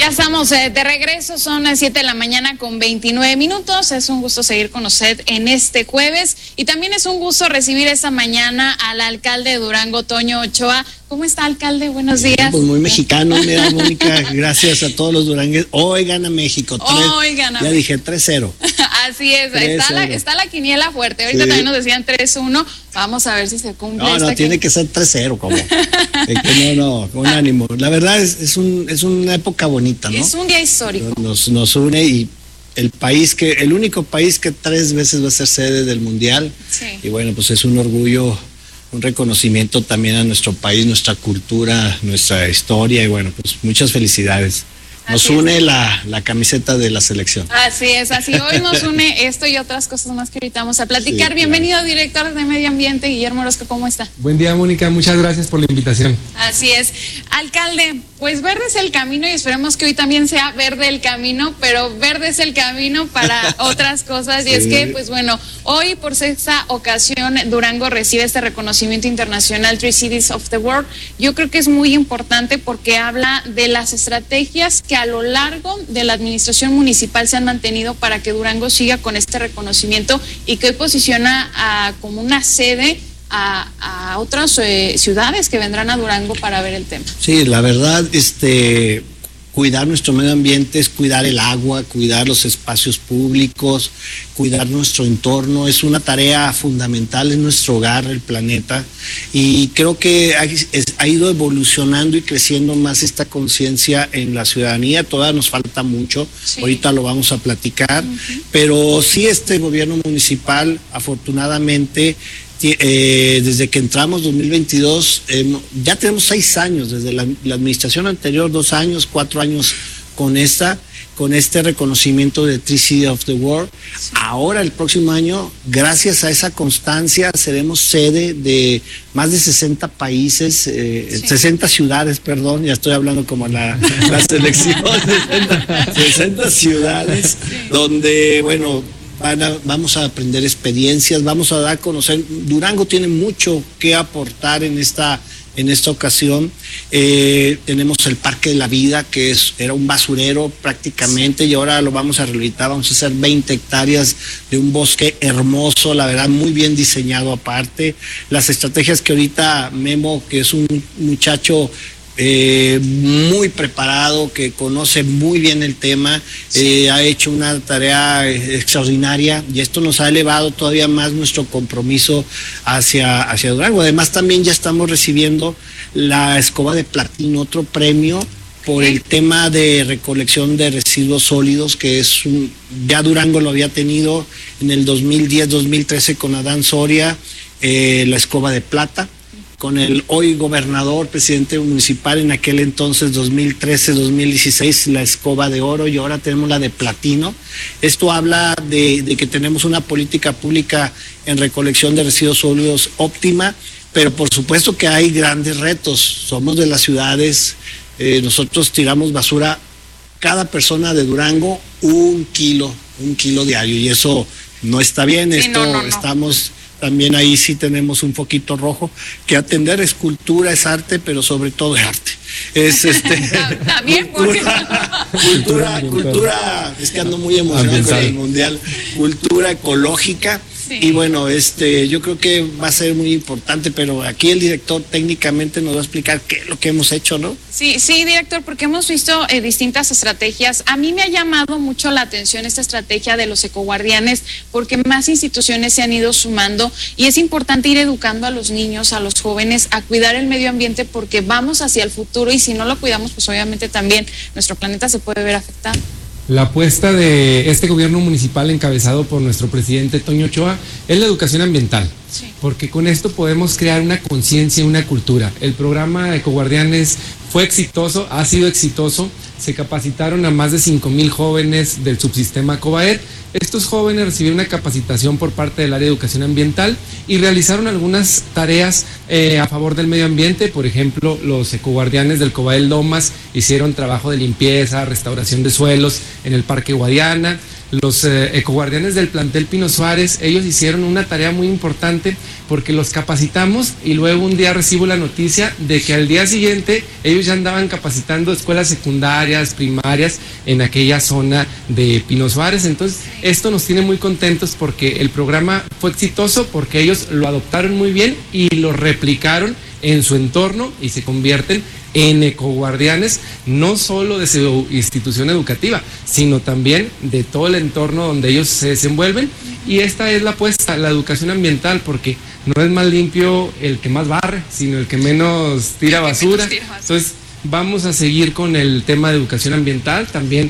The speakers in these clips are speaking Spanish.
Ya estamos de regreso, son las 7 de la mañana con 29 minutos. Es un gusto seguir con usted en este jueves y también es un gusto recibir esta mañana al alcalde de Durango, Toño Ochoa. ¿Cómo está, alcalde? Buenos días. Pues muy mexicano, mira, Mónica, gracias a todos los durangueses. Hoy gana México. Ya dije 3-0. Así es, está la quiniela fuerte. Ahorita también nos decían 3-1. Vamos a ver si se cumple. No, tiene que ser 3-0, como. No, con ánimo. La verdad es una época bonita, ¿no? Es un día histórico. Nos une y el único país que 3 veces va a ser sede del Mundial. Sí. Y bueno, pues es un orgullo, un reconocimiento también a nuestro país, nuestra cultura, nuestra historia y bueno, pues muchas felicidades. Nos une la camiseta de la selección. Así es, hoy nos une esto y otras cosas más que ahorita vamos a platicar. Sí, bienvenido, claro. Director de Medio Ambiente, Guillermo Orozco, ¿cómo está? Buen día, Mónica, muchas gracias por la invitación. Así es. Alcalde, pues verde es el camino y esperemos que hoy también sea verde el camino, pero verde es el camino para otras cosas. Y es que, pues bueno, hoy por 6ª ocasión Durango recibe este reconocimiento internacional 3 Cities of the World. Yo creo que es muy importante porque habla de las estrategias que a lo largo de la administración municipal se han mantenido para que Durango siga con este reconocimiento y que hoy posiciona como una sede a otras ciudades que vendrán a Durango para ver el tema. Sí, la verdad, cuidar nuestro medio ambiente es cuidar el agua, cuidar los espacios públicos, cuidar nuestro entorno, es una tarea fundamental en nuestro hogar, el planeta, y creo que ha ido evolucionando y creciendo más esta conciencia en la ciudadanía. Todavía nos falta mucho, ahorita lo vamos a platicar, pero sí, este gobierno municipal, afortunadamente, desde que entramos 2022, ya tenemos 6 años, desde la administración anterior 2 años, 4 años con este reconocimiento de 3 Cities of the World. Sí. Ahora el próximo año, gracias a esa constancia, seremos sede de más de 60 países, 60 ciudades, perdón, ya estoy hablando como la selección, 60 ciudades, donde, bueno, vamos a aprender experiencias, vamos a dar a conocer. Durango tiene mucho que aportar en esta ocasión. Tenemos el Parque de la Vida, que era un basurero prácticamente, y ahora lo vamos a rehabilitar. Vamos a hacer 20 hectáreas de un bosque hermoso, la verdad, muy bien diseñado aparte. Las estrategias que ahorita Memo, que es un muchacho muy preparado, que conoce muy bien el tema, ha hecho una tarea extraordinaria y esto nos ha elevado todavía más nuestro compromiso hacia Durango. Además, también ya estamos recibiendo la Escoba de Platino, otro premio por el tema de recolección de residuos sólidos, que ya Durango lo había tenido en el 2010-2013 con Adán Soria, la Escoba de Plata, con el hoy gobernador, presidente municipal en aquel entonces 2013-2016, la Escoba de Oro, y ahora tenemos la de Platino. Esto habla de que tenemos una política pública en recolección de residuos sólidos óptima, pero por supuesto que hay grandes retos. Somos de las ciudades, nosotros tiramos basura, cada persona de Durango, un kilo diario, y eso no está bien. Sí, no. Estamos... También ahí sí tenemos un poquito rojo, que atender es cultura, es arte, pero sobre todo es arte. Es también cultura, es que ando muy emocionado con el Mundial, cultura ecológica. Sí. Y bueno, yo creo que va a ser muy importante, pero aquí el director técnicamente nos va a explicar qué es lo que hemos hecho, ¿no? Sí, director, porque hemos visto distintas estrategias. A mí me ha llamado mucho la atención esta estrategia de los ecoguardianes, porque más instituciones se han ido sumando y es importante ir educando a los niños, a los jóvenes, a cuidar el medio ambiente, porque vamos hacia el futuro y si no lo cuidamos, pues obviamente también nuestro planeta se puede ver afectado. La apuesta de este gobierno municipal encabezado por nuestro presidente Toño Ochoa es la educación ambiental, porque con esto podemos crear una conciencia, una cultura. El programa Ecoguardianes fue exitoso, ha sido exitoso, se capacitaron a más de 5,000 jóvenes del subsistema Cobaet. Estos jóvenes recibieron una capacitación por parte del área de educación ambiental y realizaron algunas tareas a favor del medio ambiente. Por ejemplo, los ecoguardianes del Cobaet Lomas hicieron trabajo de limpieza, restauración de suelos en el Parque Guadiana. Los ecoguardianes del plantel Pino Suárez, ellos hicieron una tarea muy importante porque los capacitamos y luego un día recibo la noticia de que al día siguiente ellos ya andaban capacitando escuelas secundarias, primarias en aquella zona de Pino Suárez. Entonces esto nos tiene muy contentos porque el programa fue exitoso, porque ellos lo adoptaron muy bien y lo replicaron en su entorno y se convierten en ecoguardianes, no solo de su institución educativa, sino también de todo el entorno donde ellos se desenvuelven. Y esta es la apuesta, la educación ambiental, porque no es más limpio el que más barre, sino el que menos tira basura. Entonces vamos a seguir con el tema de educación ambiental. También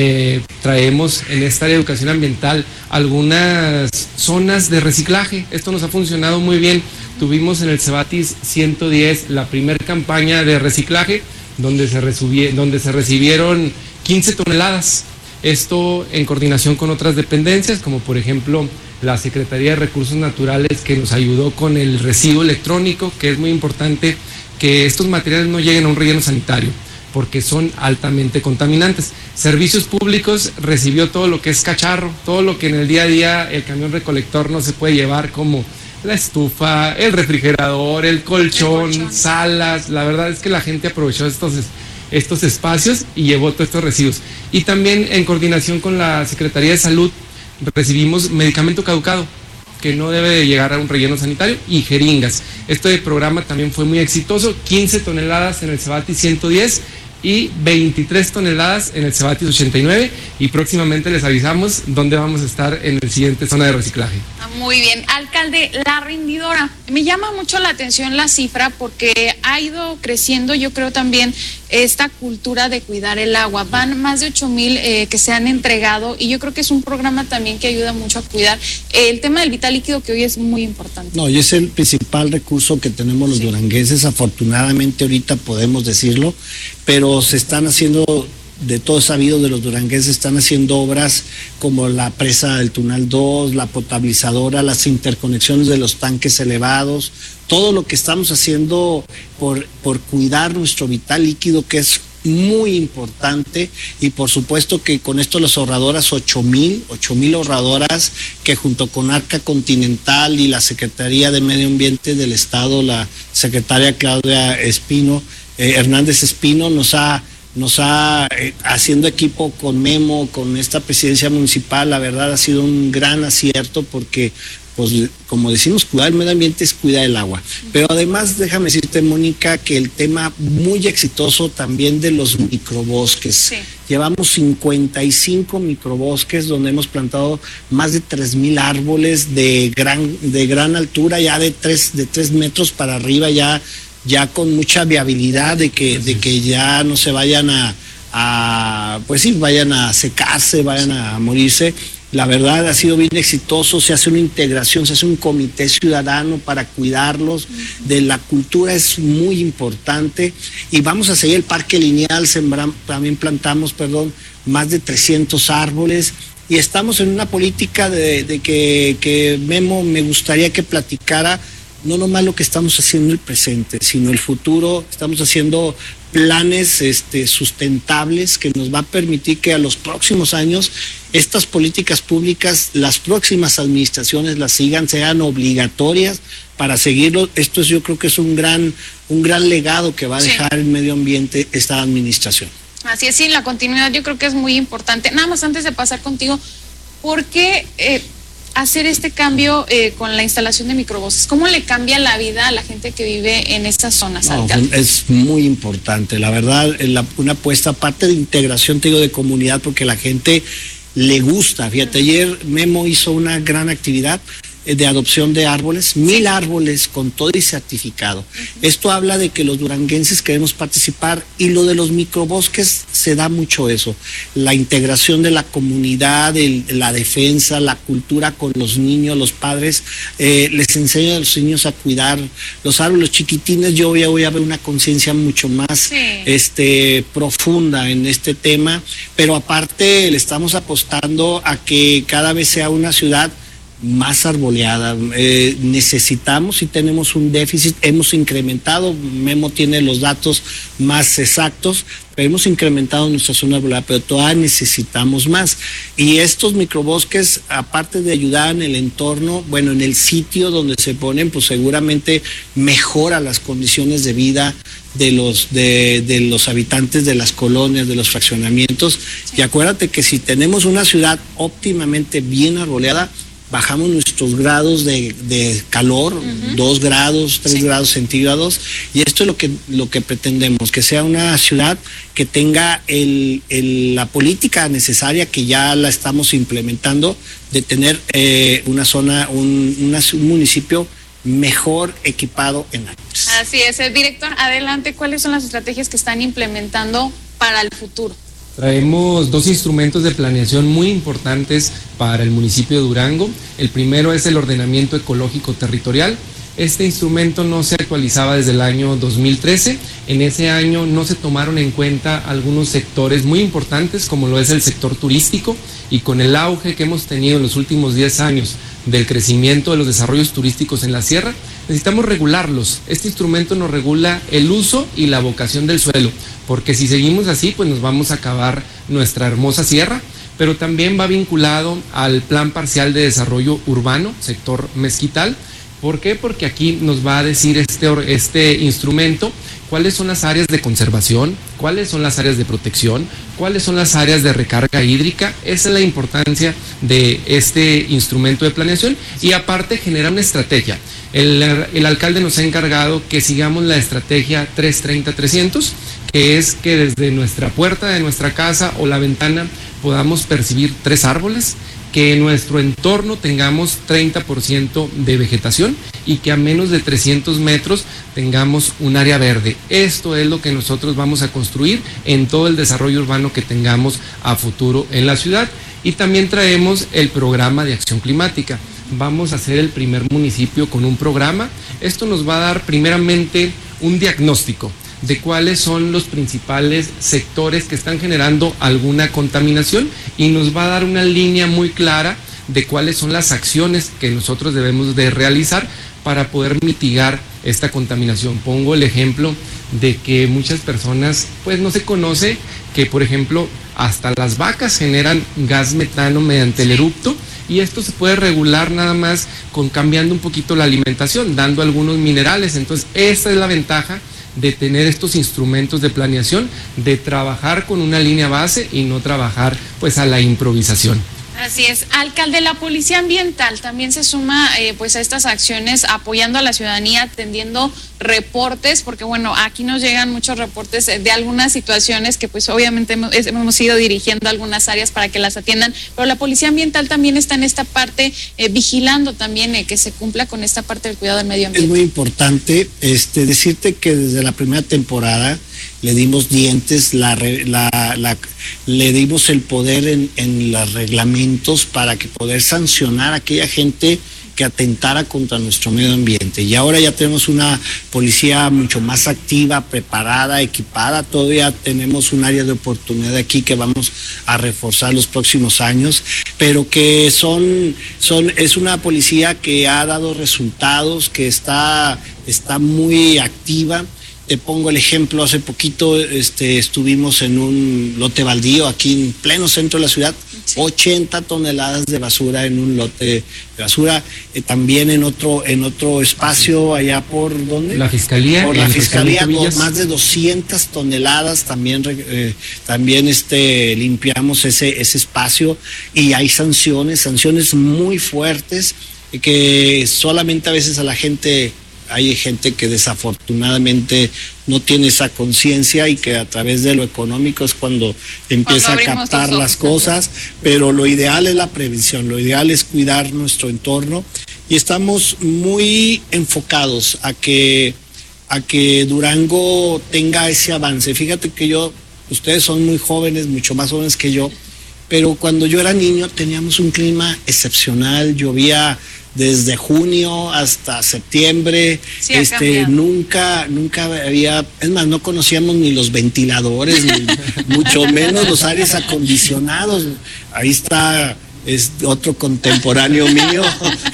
traemos en esta área de educación ambiental algunas zonas de reciclaje. Esto nos ha funcionado muy bien. Tuvimos en el Cebatis 110 la primera campaña de reciclaje donde se recibieron 15 toneladas. Esto en coordinación con otras dependencias, como por ejemplo la Secretaría de Recursos Naturales, que nos ayudó con el residuo electrónico, que es muy importante que estos materiales no lleguen a un relleno sanitario, porque son altamente contaminantes. Servicios Públicos recibió todo lo que es cacharro, todo lo que en el día a día el camión recolector no se puede llevar, como la estufa, el refrigerador, el colchón, salas. La verdad es que la gente aprovechó estos espacios y llevó todos estos residuos. Y también en coordinación con la Secretaría de Salud recibimos medicamento caducado, que no debe de llegar a un relleno sanitario, y jeringas. Este programa también fue muy exitoso, 15 toneladas en el Cebatis 110 y 23 toneladas en el Cebatis 89, y próximamente les avisamos dónde vamos a estar en el siguiente zona de reciclaje. Muy bien, alcalde, la rendidora, me llama mucho la atención la cifra porque ha ido creciendo, yo creo también esta cultura de cuidar el agua. Van más de 8,000 que se han entregado, y yo creo que es un programa también que ayuda mucho a cuidar el tema del vital líquido, que hoy es muy importante. No, y es el principal recurso que tenemos los duranguenses. Afortunadamente ahorita podemos decirlo, pero se están haciendo, de todo sabido de los duranguenses, están haciendo obras como la presa del Tunal 2, la potabilizadora, las interconexiones de los tanques elevados, todo lo que estamos haciendo por cuidar nuestro vital líquido, que es muy importante. Y por supuesto que con esto las ahorradoras, 8,000 ahorradoras, que junto con Arca Continental y la Secretaría de Medio Ambiente del Estado, la secretaria Claudia Hernández Espino, nos ha haciendo equipo con Memo, con esta presidencia municipal. La verdad ha sido un gran acierto, porque pues como decimos, cuidar el medio ambiente es cuidar el agua. Pero además déjame decirte, Mónica, que el tema muy exitoso también de los microbosques. Sí. Llevamos 55 microbosques donde hemos plantado más de 3,000 árboles de gran altura, ya de 3 metros para arriba, ya con mucha viabilidad de que ya no se vayan vayan a secarse, vayan a morirse. La verdad ha sido bien exitoso. Se hace una integración, se hace un comité ciudadano para cuidarlos. De la cultura es muy importante, y vamos a seguir el parque lineal. También plantamos, más de 300 árboles, y estamos en una política de que Memo me gustaría que platicara no nomás lo que estamos haciendo en el presente, sino el futuro. Estamos haciendo planes sustentables que nos va a permitir que a los próximos años estas políticas públicas, las próximas administraciones las sigan, sean obligatorias para seguirlo. Esto yo creo que es un gran legado que va a dejar el medio ambiente esta administración. Así es, sí, la continuidad yo creo que es muy importante. Nada más antes de pasar contigo, ¿por qué hacer este cambio con la instalación de microbosques? ¿Cómo le cambia la vida a la gente que vive en estas zonas, alcalde? Es muy importante, la verdad, una apuesta, aparte de integración, te digo, de comunidad, porque la gente le gusta. Fíjate, ayer Memo hizo una gran actividad de adopción de árboles, 1,000 árboles con todo y certificado. Esto habla de que los duranguenses queremos participar, y lo de los microbosques se da mucho eso, la integración de la comunidad, la defensa, la cultura con los niños, los padres, les enseña a los niños a cuidar los árboles, los chiquitines. Yo voy a ver una conciencia mucho más profunda en este tema, pero aparte le estamos apostando a que cada vez sea una ciudad más arboleada. Necesitamos y tenemos un déficit, hemos incrementado, Memo tiene los datos más exactos, pero hemos incrementado nuestra zona arbolada, pero todavía necesitamos más. Y estos microbosques, aparte de ayudar en el entorno, bueno, en el sitio donde se ponen, pues seguramente mejora las condiciones de vida de los habitantes de las colonias, de los fraccionamientos. Y acuérdate que si tenemos una ciudad óptimamente bien arboleada, bajamos nuestros grados de calor, 2 grados, 3 grados centígrados, y esto es lo que pretendemos, que sea una ciudad que tenga la política necesaria, que ya la estamos implementando, de tener una zona, un municipio mejor equipado en árboles. Así es, director, adelante, ¿cuáles son las estrategias que están implementando para el futuro? Traemos 2 instrumentos de planeación muy importantes para el municipio de Durango. El primero es el ordenamiento ecológico territorial. Este instrumento no se actualizaba desde el año 2013. En ese año no se tomaron en cuenta algunos sectores muy importantes, como lo es el sector turístico, y con el auge que hemos tenido en los últimos 10 años del crecimiento de los desarrollos turísticos en la sierra, necesitamos regularlos. Este instrumento nos regula el uso y la vocación del suelo, porque si seguimos así, pues nos vamos a acabar nuestra hermosa sierra, pero también va vinculado al Plan Parcial de Desarrollo Urbano, sector Mezquital. ¿Por qué? Porque aquí nos va a decir este instrumento cuáles son las áreas de conservación, cuáles son las áreas de protección, cuáles son las áreas de recarga hídrica. Esa es la importancia de este instrumento de planeación, y aparte genera una estrategia. El alcalde nos ha encargado que sigamos la estrategia 330-300, que es que desde nuestra puerta de nuestra casa o la ventana podamos percibir 3 árboles, que en nuestro entorno tengamos 30% de vegetación y que a menos de 300 metros tengamos un área verde. Esto es lo que nosotros vamos a construir en todo el desarrollo urbano que tengamos a futuro en la ciudad. Y también traemos el programa de acción climática. Vamos a ser el primer municipio con un programa. Esto nos va a dar primeramente un diagnóstico de cuáles son los principales sectores que están generando alguna contaminación, y nos va a dar una línea muy clara de cuáles son las acciones que nosotros debemos de realizar para poder mitigar esta contaminación. Pongo el ejemplo de que muchas personas pues no se conoce que, por ejemplo, hasta las vacas generan gas metano mediante el eructo, y esto se puede regular nada más con cambiando un poquito la alimentación, dando algunos minerales. Entonces, esta es la ventaja de tener estos instrumentos de planeación, de trabajar con una línea base y no trabajar pues a la improvisación. Así es. Alcalde, la Policía Ambiental también se suma pues a estas acciones, apoyando a la ciudadanía, atendiendo reportes, porque bueno, aquí nos llegan muchos reportes de algunas situaciones que pues obviamente hemos ido dirigiendo a algunas áreas para que las atiendan, pero la Policía Ambiental también está en esta parte, vigilando también que se cumpla con esta parte del cuidado del medio ambiente. Es muy importante decirte que desde la primera temporada le dimos dientes, le dimos el poder en los reglamentos para que poder sancionar a aquella gente que atentara contra nuestro medio ambiente. Y ahora ya tenemos una policía mucho más activa, preparada, equipada. Todavía tenemos un área de oportunidad aquí que vamos a reforzar los próximos años, pero que es una policía que ha dado resultados, que está muy activa. Te pongo el ejemplo, hace poquito estuvimos en un lote baldío aquí en pleno centro de la ciudad, sí. 80 toneladas de basura en un lote de basura, también en otro espacio allá por ¿dónde? La Fiscalía. Por la Fiscalía, más de 200 toneladas también limpiamos ese espacio, y hay sanciones muy fuertes que solamente a veces hay gente que desafortunadamente no tiene esa conciencia, y que a través de lo económico es cuando empieza a captar las cosas, pero lo ideal es la prevención, lo ideal es cuidar nuestro entorno, y estamos muy enfocados a que Durango tenga ese avance. Fíjate que ustedes son muy jóvenes, mucho más jóvenes que yo, pero cuando yo era niño teníamos un clima excepcional, llovía desde junio hasta septiembre, sí, nunca había, es más, no conocíamos ni los ventiladores, ni mucho menos los aires acondicionados. Ahí está es otro contemporáneo mío,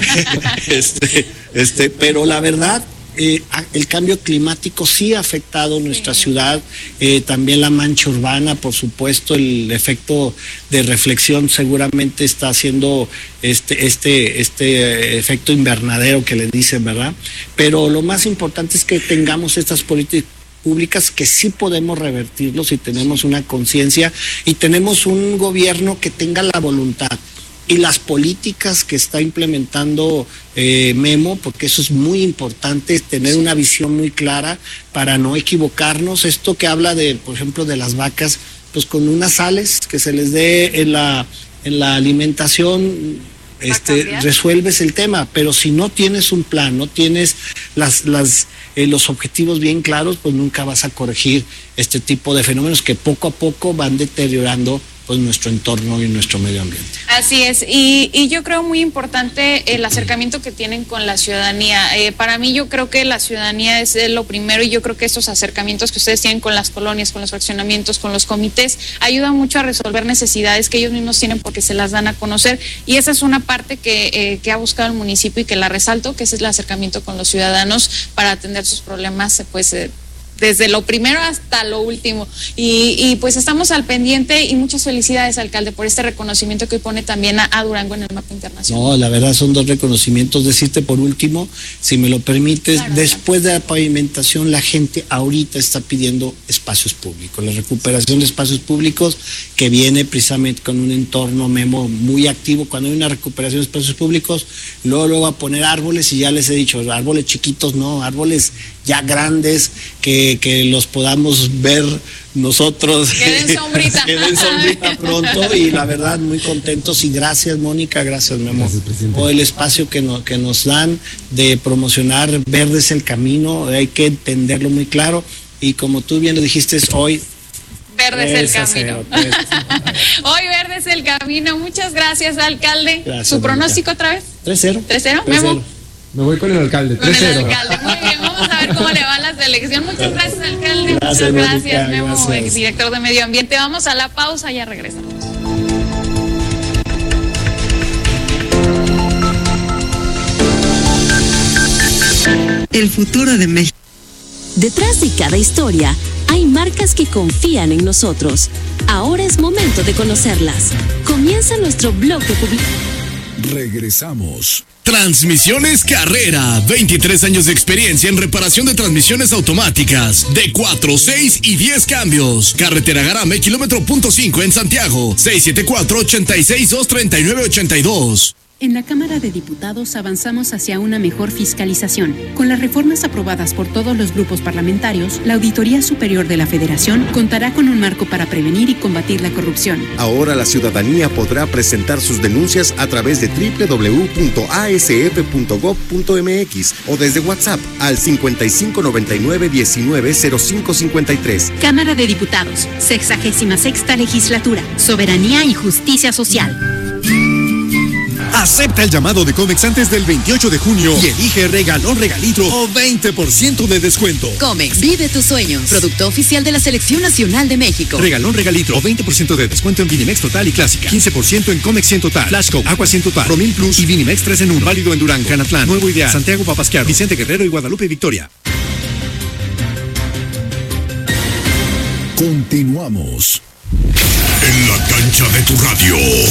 pero la verdad, el cambio climático sí ha afectado nuestra ciudad, también la mancha urbana, por supuesto, el efecto de reflexión seguramente está haciendo este efecto invernadero que le dicen, ¿verdad? Pero lo más importante es que tengamos estas políticas públicas que sí podemos revertirlos si tenemos una conciencia y tenemos un gobierno que tenga la voluntad y las políticas que está implementando Memo, porque eso es muy importante, tener una visión muy clara para no equivocarnos. Esto que habla de, por ejemplo, de las vacas, pues con unas sales que se les dé en la alimentación, resuelves el tema, pero si no tienes un plan, no tienes los objetivos bien claros, pues nunca vas a corregir este tipo de fenómenos que poco a poco van deteriorando pues nuestro entorno y nuestro medio ambiente. Así es, y yo creo muy importante el acercamiento que tienen con la ciudadanía. Para mí yo creo que la ciudadanía es lo primero, y yo creo que estos acercamientos que ustedes tienen con las colonias, con los fraccionamientos, con los comités, ayudan mucho a resolver necesidades que ellos mismos tienen porque se las dan a conocer, y esa es una parte que ha buscado el municipio y que la resalto, que ese es el acercamiento con los ciudadanos para atender sus problemas, pues desde lo primero hasta lo último, y pues estamos al pendiente, y muchas felicidades, alcalde, por este reconocimiento que hoy pone también a Durango en el mapa internacional. No, la verdad son 2 reconocimientos. Decirte por último, si me lo permites, claro, después de la pavimentación la gente ahorita está pidiendo espacios públicos, la recuperación de espacios públicos que viene precisamente con un entorno, Memo, muy activo. Cuando hay una recuperación de espacios públicos, luego a poner árboles, y ya les he dicho, árboles chiquitos no, árboles ya grandes, que los podamos ver nosotros. Queden sombrita. Queden sombrita pronto, y la verdad muy contentos, y gracias Mónica, gracias Memo, por el espacio que nos dan de promocionar Verde es el Camino. Hay que entenderlo muy claro, y como tú bien lo dijiste, hoy Verde es el camino. Hoy Verde es el camino. Muchas gracias, alcalde. Gracias, ¿Su pronóstico otra vez? 3-0. 3-0, Memo. Me voy con el alcalde. Con el alcalde, muy bien. Vamos a ver cómo le va la selección. Muchas gracias, alcalde. Muchas gracias, Memo, exdirector de Medio Ambiente. Vamos a la pausa, ya regresamos. El futuro de México. Detrás de cada historia hay marcas que confían en nosotros. Ahora es momento de conocerlas. Comienza nuestro bloque publicitario. Regresamos. Transmisiones Carrera, 23 años de experiencia en reparación de transmisiones automáticas de 4, 6 y 10 cambios. Carretera Garame, kilómetro .5 en Santiago, 674-862-3982. En la Cámara de Diputados avanzamos hacia una mejor fiscalización. Con las reformas aprobadas por todos los grupos parlamentarios, la Auditoría Superior de la Federación contará con un marco para prevenir y combatir la corrupción. Ahora la ciudadanía podrá presentar sus denuncias a través de www.asf.gov.mx o desde WhatsApp al 5599-190553. Cámara de Diputados, 66ª Legislatura, Soberanía y Justicia Social. Acepta el llamado de Comex antes del 28 de junio y elige regalón regalitro o 20% de descuento. Comex, vive tus sueños. Producto oficial de la Selección Nacional de México. Regalón regalitro o 20% de descuento en Vinimex Total y Clásica. 15% en Comex 100 Total, Flashco, Agua 100 Total, Promil Plus y Vinimex 3 en 1. Válido en Durango, Canatlán, Nuevo Ideal, Santiago Papasquiaro, Vicente Guerrero y Guadalupe Victoria. Continuamos. En la cancha de tu radio.